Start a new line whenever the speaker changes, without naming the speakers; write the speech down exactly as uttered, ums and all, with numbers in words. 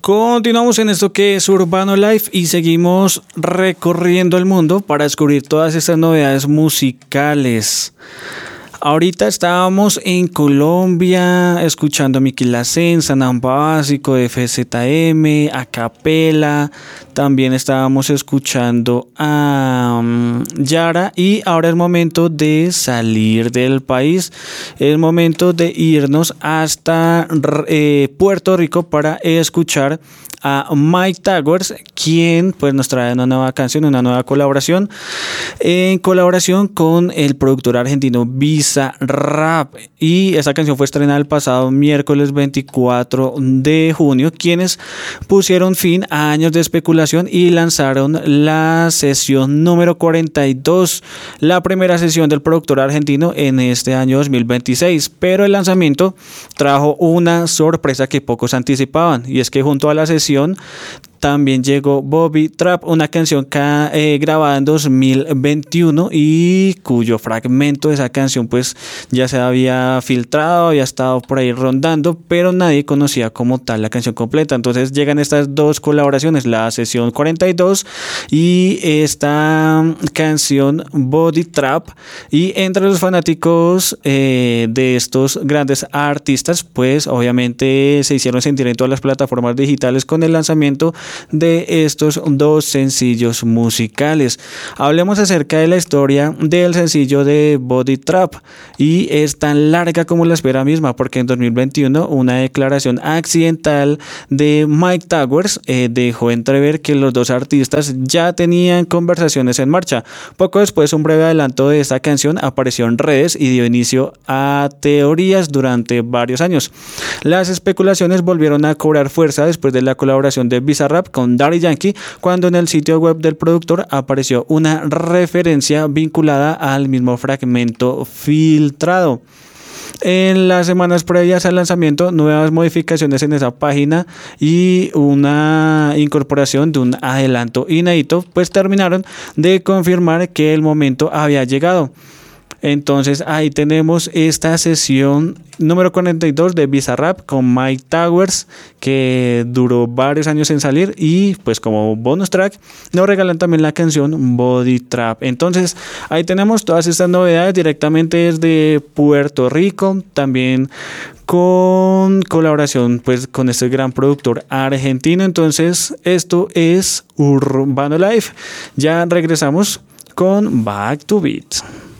Continuamos en esto que es Urbano Life y seguimos recorriendo el mundo para descubrir todas estas novedades musicales. Ahorita estábamos en Colombia escuchando a Miki Lacen, Sanamba Básico, F Z M, Acapela. También estábamos escuchando a um, Yara y ahora es momento de salir del país. Es momento de irnos hasta eh, Puerto Rico para escuchar a Mike Towers, quien pues nos trae una nueva canción, una nueva colaboración, en colaboración con el productor argentino Bizarrap, y esa canción fue estrenada el pasado miércoles veinticuatro de junio, quienes pusieron fin a años de especulación y lanzaron la sesión número cuarenta y dos, la primera sesión del productor argentino en este año dos mil veintiséis, pero el lanzamiento trajo una sorpresa que pocos anticipaban, y es que junto a la sesión también llegó Bobby Trap, una canción ca- eh, grabada en dos mil veintiuno y cuyo fragmento de esa canción pues ya se había filtrado, había estado por ahí rondando, pero nadie conocía como tal la canción completa. Entonces llegan estas dos colaboraciones, la sesión cuarenta y dos y esta canción Body Trap, y entre los fanáticos eh, de estos grandes artistas pues obviamente se hicieron sentir en todas las plataformas digitales con el lanzamiento de estos dos sencillos musicales. Hablemos acerca de la historia del sencillo de Body Trap, y es tan larga como la espera misma, porque en dos mil veintiuno una declaración accidental de Mike Towers eh, dejó entrever que los dos artistas ya tenían conversaciones en marcha. Poco después, un breve adelanto de esta canción apareció en redes y dio inicio a teorías durante varios años. Las especulaciones volvieron a cobrar fuerza después de la colaboración de Bizarrap con Daddy Yankee, cuando en el sitio web del productor apareció una referencia vinculada al mismo fragmento filtrado. En las semanas previas al lanzamiento, nuevas modificaciones en esa página y una incorporación de un adelanto inédito pues terminaron de confirmar que el momento había llegado. Entonces ahí tenemos esta sesión número cuarenta y dos de Bizarrap con Mike Towers, que duró varios años en salir, y pues como bonus track nos regalan también la canción Body Trap. Entonces ahí tenemos todas estas novedades directamente desde Puerto Rico, también con colaboración pues con este gran productor argentino. Entonces esto es Urbano Life. Ya regresamos con Back to Beat.